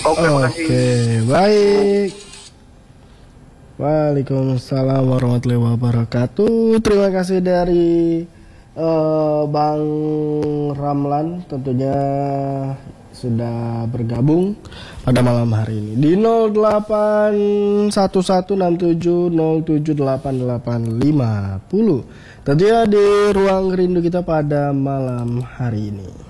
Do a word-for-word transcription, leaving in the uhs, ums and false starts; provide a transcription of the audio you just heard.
Oke, makasih. Oke, baik. Waalaikumsalam warahmatullahi wabarakatuh. Terima kasih dari eh, Bang Ramlan tentunya sudah bergabung pada malam hari ini di nol delapan satu satu enam tujuh nol tujuh delapan delapan lima nol. Tentunya di ruang rindu kita pada malam hari ini.